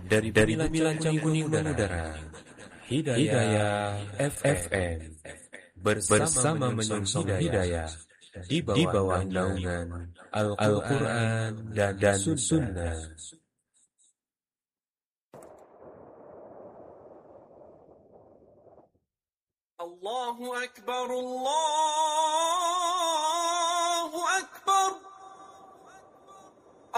dari Bumi Lancang Kuning Mengudara, Hidayah FM bersama menyongsong hidayah di bawah naungan Al-Quran dan Sunnah. Allahu Akbar, Allah